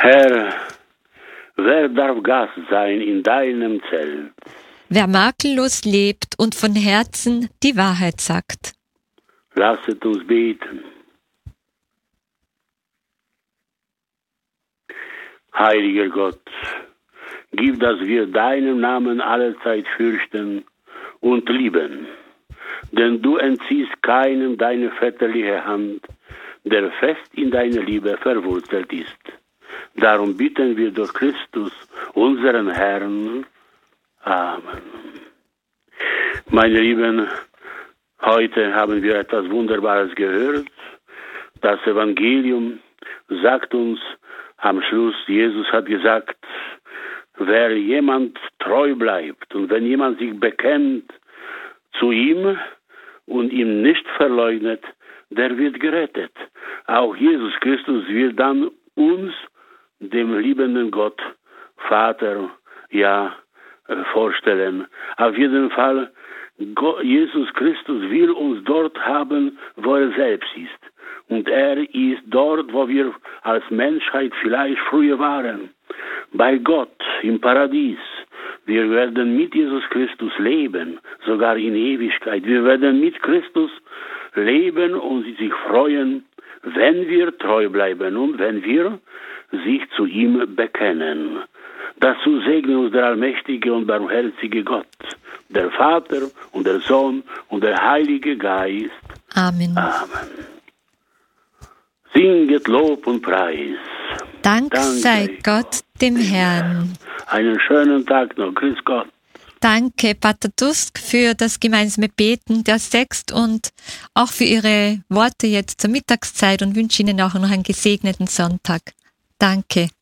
Herr, wer darf Gast sein in deinem Zelt? Wer makellos lebt und von Herzen die Wahrheit sagt. Lasset uns beten. Heiliger Gott, gib, dass wir deinen Namen allezeit fürchten und lieben. Denn du entziehst keinem deine väterliche Hand, der fest in deine Liebe verwurzelt ist. Darum bitten wir durch Christus, unseren Herrn. Amen. Meine Lieben, heute haben wir etwas Wunderbares gehört. Das Evangelium sagt uns am Schluss, Jesus hat gesagt, wer jemand treu bleibt und wenn jemand sich bekennt zu ihm und ihm nicht verleugnet, der wird gerettet. Auch Jesus Christus wird dann uns, dem liebenden Gott, Vater, vorstellen. Auf jeden Fall, Jesus Christus will uns dort haben, wo er selbst ist. Und er ist dort, wo wir als Menschheit vielleicht früher waren. Bei Gott im Paradies. Wir werden mit Jesus Christus leben, sogar in Ewigkeit. Wir werden mit Christus leben und sich freuen, wenn wir treu bleiben und wenn wir sich zu ihm bekennen. Dazu segne uns der allmächtige und barmherzige Gott, der Vater und der Sohn und der Heilige Geist. Amen. Amen. Singet Lob und Preis. Dank sei Gott dem Herrn. Einen schönen Tag noch. Grüß Gott. Danke, Pater Tusk, für das gemeinsame Beten der Sext und auch für Ihre Worte jetzt zur Mittagszeit und wünsche Ihnen auch noch einen gesegneten Sonntag. Danke.